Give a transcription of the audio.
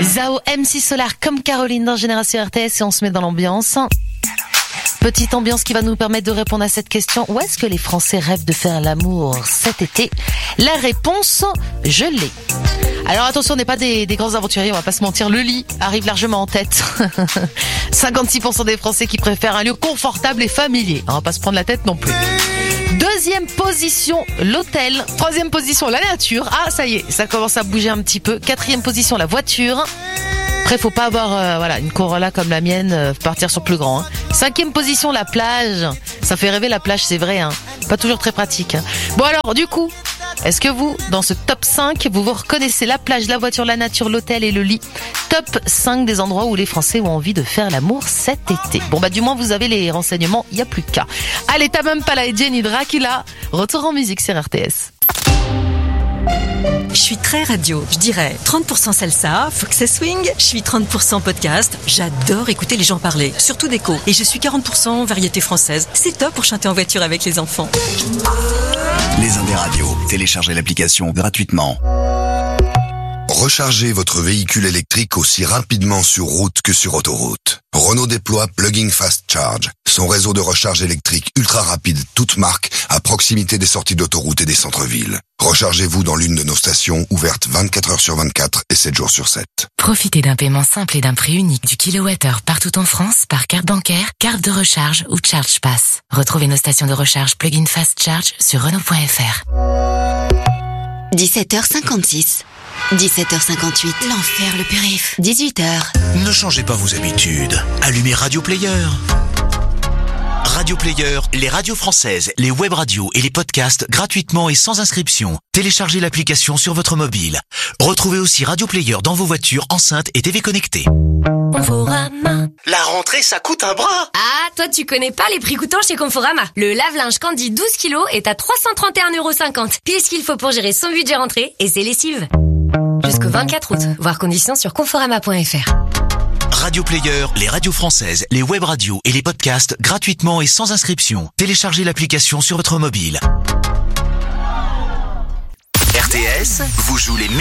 Zao, MC Solar comme Caroline dans Génération RTS et on se met dans l'ambiance. Petite ambiance qui va nous permettre de répondre à cette question. Où est-ce que les Français rêvent de faire l'amour cet été? La réponse, je l'ai. Alors attention, on n'est pas des grands aventuriers, on va pas se mentir, le lit arrive largement en tête. 56% des Français qui préfèrent un lieu confortable et familier. On va pas se prendre la tête non plus. Deuxième position, l'hôtel. Troisième position, la nature. Ah, ça y est, ça commence à bouger un petit peu. Quatrième position, la voiture. Après, faut pas avoir une Corolla comme la mienne, partir sur plus grand. Cinquième position, la plage. Ça fait rêver la plage, c'est vrai. Pas toujours très pratique. Bon alors, du coup, est-ce que vous, dans ce top 5, vous reconnaissez la plage, la voiture, la nature, l'hôtel et le lit? Top 5 des endroits où les Français ont envie de faire l'amour cet été. Bon du moins vous avez les renseignements, il n'y a plus qu'à. Allez, Tamam Pala et Jenny Dracula, retour en musique sur RTS. Je suis très radio, je dirais 30% salsa, Fox et Swing, je suis 30% podcast, j'adore écouter les gens parler, surtout déco, et je suis 40% variété française, c'est top pour chanter en voiture avec les enfants. Les Indes radios, téléchargez l'application gratuitement. Rechargez votre véhicule électrique aussi rapidement sur route que sur autoroute. Renault déploie Plug-in Fast Charge, son réseau de recharge électrique ultra rapide, toute marque, à proximité des sorties d'autoroute et des centres-villes. Rechargez-vous dans l'une de nos stations ouvertes 24 heures sur 24 et 7 jours sur 7. Profitez d'un paiement simple et d'un prix unique du kilowattheure partout en France par carte bancaire, carte de recharge ou Charge Pass. Retrouvez nos stations de recharge Plug-in Fast Charge sur Renault.fr. 17h56. 17h58. L'enfer, le périph'. 18h. Ne changez pas vos habitudes. Allumez Radio Player. Radio Player, les radios françaises, les web radios et les podcasts gratuitement et sans inscription. Téléchargez l'application sur votre mobile. Retrouvez aussi Radio Player dans vos voitures, enceintes et TV connectées. Conforama. La rentrée, ça coûte un bras. Ah, toi tu connais pas les prix coûtants chez Conforama. Le lave-linge Candy 12 kg est à 331,50€. Puis ce qu'il faut pour gérer son budget rentrée et ses lessives. Jusqu'au 24 août. Voir conditions sur conforama.fr. Radio Player, les radios françaises, les web radios et les podcasts gratuitement et sans inscription. Téléchargez l'application sur votre mobile. RTS vous joue les